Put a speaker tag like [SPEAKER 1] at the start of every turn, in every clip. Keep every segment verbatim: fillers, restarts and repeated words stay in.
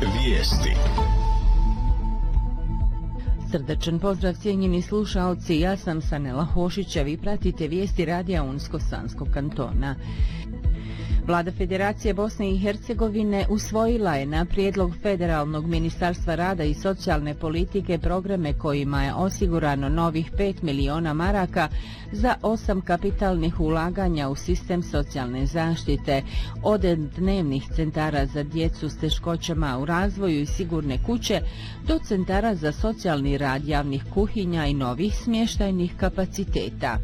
[SPEAKER 1] Vijesti.
[SPEAKER 2] Srdačan pozdrav cijenjeni slušaoci, ja sam Sanela Hošić, a vi pratite vijesti radija Unsko-Sanskog kantona. Vlada Federacije Bosne i Hercegovine usvojila je na prijedlog Federalnog ministarstva rada i socijalne politike programe kojima je osigurano novih pet miliona maraka za osam kapitalnih ulaganja u sistem socijalne zaštite, od dnevnih centara za djecu s teškoćama u razvoju i sigurne kuće do centara za socijalni rad javnih kuhinja i novih smještajnih kapaciteta.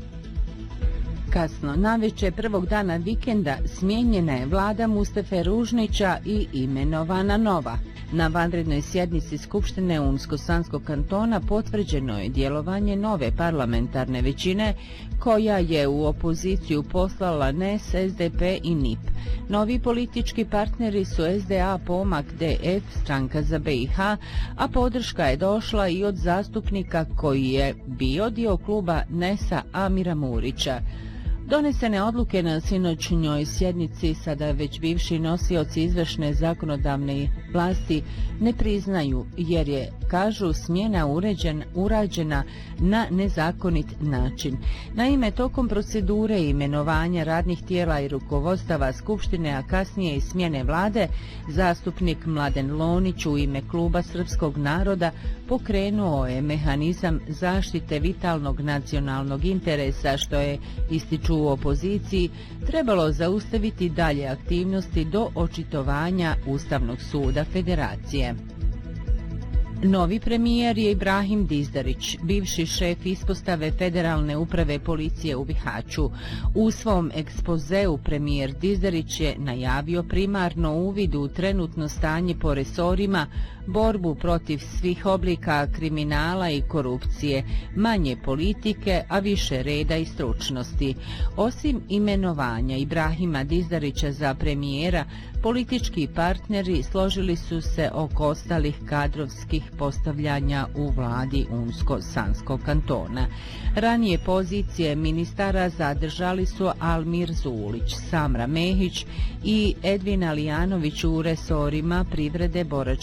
[SPEAKER 2] Kasno navečer prvog dana vikenda smijenjena je vlada Mustafe Ružnića i imenovana nova. Na vanrednoj sjednici Skupštine Unsko-Sanskog kantona potvrđeno je djelovanje nove parlamentarne većine koja je u opoziciju poslala N E S, S D P i N I P. Novi politički partneri su S D A, Pomak, D F, Stranka za B i H, a podrška je došla i od zastupnika koji je bio dio kluba N E S-a Amira Murića. Donesene odluke na sinoćnjoj sjednici sada već bivši nosioci izvršne zakonodavne vlasti ne priznaju, jer je, kažu, smjena uređen, urađena na nezakonit način. Naime, tokom procedure imenovanja radnih tijela i rukovodstava Skupštine, a kasnije i smjene vlade, zastupnik Mladen Lonić u ime Kluba Srpskog naroda pokrenuo je mehanizam zaštite vitalnog nacionalnog interesa, što je, ističu u opoziciji, trebalo zaustaviti dalje aktivnosti do očitovanja Ustavnog suda Federacije. Novi premijer je Ibrahim Dizdarić, bivši šef ispostave Federalne uprave policije u Bihaću. U svom ekspozeu premijer Dizdarić je najavio primarno uvid u trenutno stanje po resorima, borbu protiv svih oblika kriminala i korupcije, manje politike, a više reda i stručnosti. Osim imenovanja Ibrahima Dizdarića za premijera, politički partneri složili su se oko ostalih kadrovskih postavljanja u vladi Unsko-Sanskog kantona. Ranije pozicije ministara zadržali su Almir Zulić, Samra Mehić i Edvin Alijanović u resorima privrede, boračke